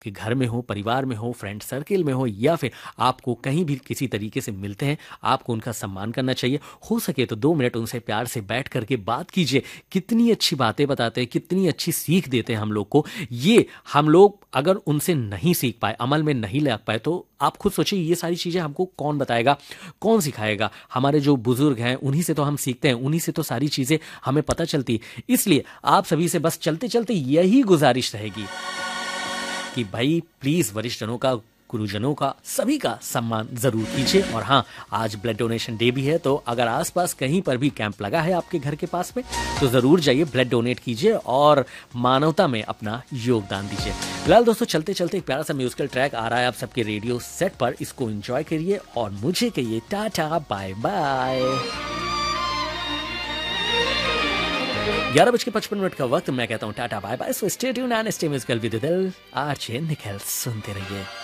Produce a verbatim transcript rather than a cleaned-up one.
कि घर में हो, परिवार में हो, फ्रेंड सर्किल में हो, या फिर आपको कहीं भी किसी तरीके से मिलते हैं, आपको उनका सम्मान करना चाहिए। हो सके तो दो मिनट उनसे प्यार से बैठ करके बात कीजिए। कितनी अच्छी बातें बताते हैं, कितनी अच्छी सीख देते हैं हम लोग को। ये हम लोग अगर उनसे नहीं सीख पाए, अमल में नहीं ला पाए, तो आप खुद सोचिए ये सारी चीज़ें हमको कौन बताएगा, कौन सिखाएगा। हमारे जो बुजुर्ग हैं उन्हीं से तो हम सीखते हैं, उन्हीं से तो सारी चीज़ें हमें पता चलती। इसलिए आप सभी से बस चलते चलते यही गुजारिश रहेगी कि भाई प्लीज़ वरिष्ठजनों का, गुरुजनों का, सभी का सम्मान ज़रूर कीजिए। और हाँ, आज ब्लड डोनेशन डे भी है, तो अगर आसपास कहीं पर भी कैंप लगा है आपके घर के पास में, तो ज़रूर जाइए, ब्लड डोनेट कीजिए और मानवता में अपना योगदान दीजिए। फिलहाल दोस्तों चलते चलते एक प्यारा सा म्यूजिकल ट्रैक आ रहा है आप सबके रेडियो सेट पर, इसको एंजॉय करिए और मुझे कहिए टाटा बाय बाय। ग्यारह बज के पचपन मिनट का वक्त, मैं कहता हूँ tata bye bye. So stay tuned and stay musical with दिल, आरजे निखिल, सुनते रहिए।